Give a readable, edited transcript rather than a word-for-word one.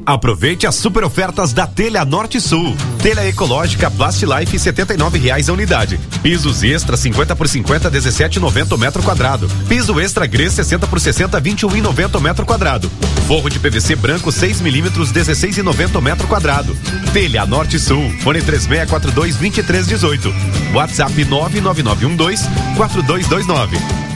Aproveite as super ofertas da Telha Norte Sul. Telha ecológica Plastilife R$79 a unidade. Pisos extra 50 por 50 17,90 metro quadrado. Piso extra Gre 60 por 60 21,90 metro quadrado. Forro de PVC branco 6 milímetros 16,90 metro quadrado. Telha Norte Sul. Fone 3642 2318. WhatsApp 99912 4229.